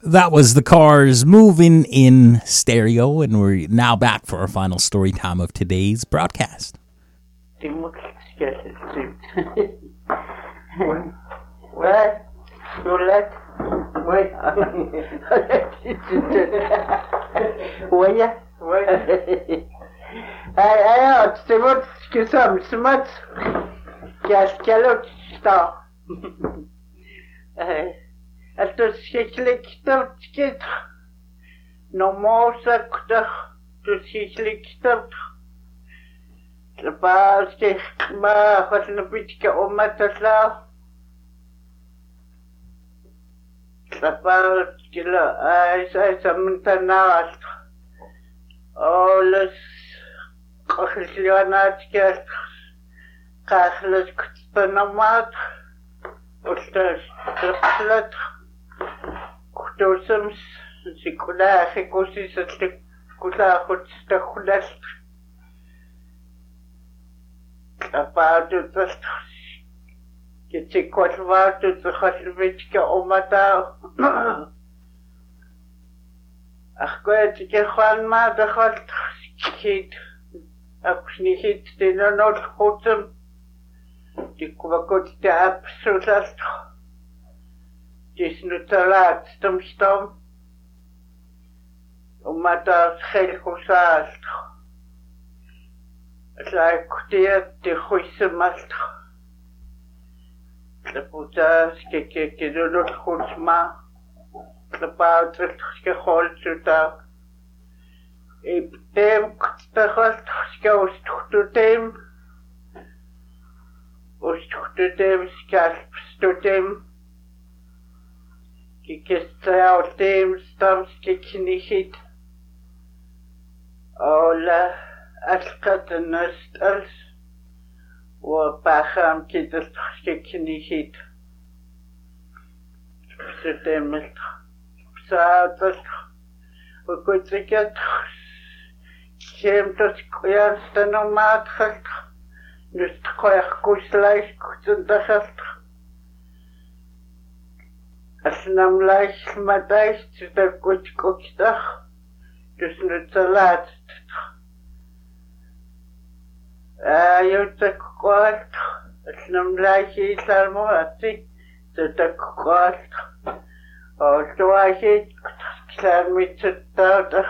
That was the Cars moving in stereo, and we're now back for our final story time of today's broadcast. What? Roulette? Oui. Oui. Alors, c'est votre que ça, c'est mat. Quel autre star? Это схикликтер тикет. Но моса ктер, то схикликтер. Лапаски ма хотна питка оматасла. Лапаски ла ай самтанаас. Олс кохлионатскер. Кахлас ктанамат. Остас трэплат. Ктосэмс сикула хикусис кула хотстахулас. Апаату таст китикватваату тхалвичка омата. Ахкоет кехванма дахалт хит апснихит тенанот хотем диквакот тапсуласт. Диснуталат стомстом омата хелхусаст. Лайктия тихуйсмаст. Лапутас кекекедолот хусма. Лапаутрт кехолцута. Иптем ктахалт скаустутем. Устутем скалпстутем. Кекестаутем стамскекнихит. Ола أسقط النستلس وباخام كده كنيهيت ستمت بساعتك وكنت كده كيم تسكويان ستنومات خلط نستقويخ كوسلايش كنت دخلت أسنام لايش مدايش تدكوش كوكتاخ تسنتلات يتكوالت النملاكي سالمواتي تتكوالت أوتواكي كلاميتتاوتا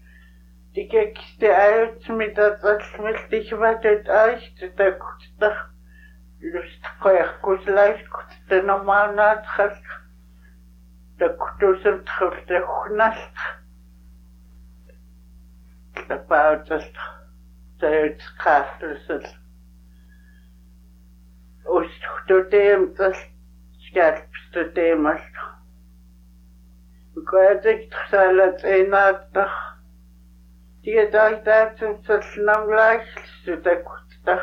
تككستعيوت ميتاتات ملتكباتت آيش تتكوتا لستقويخ كوزلايش كتنمانات خلق تكتوسم تخفتخنالت تباوتست Täyt kahtusel. Ustuteem tas skalpstuteemast. Koetik salat einatta. Tietäi täytsen salnamlaix sutakutta.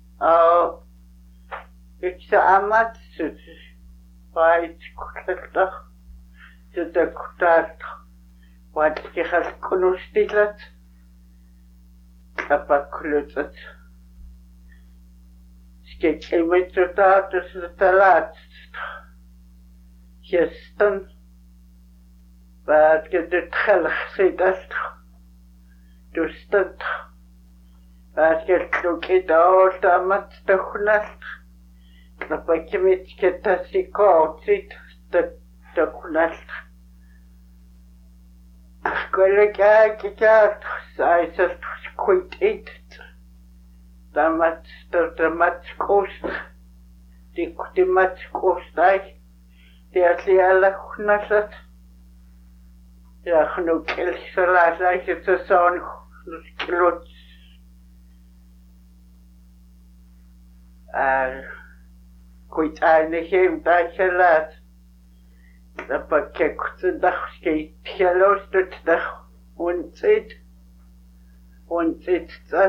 Yksi amat sut. Pait kutletta. Sutakutta. Vaatsikihas kunustilat. Apaklutat. Skekkimitutatus talat. Gästen. Vad det tälxidast. Dustat. Vad det klukidalt amat staknast. Apakimitketasikotsit staknast. Kollegakikart. Saisast. Quit it. Damat kost. Dimat kostai. Die alle knasat. Ja, genoeg ilsalaat lijkt het te zo'n klots. Quit eindig hem dat je laat. Dat pakket de dag schiet. Je loost het dag. Und het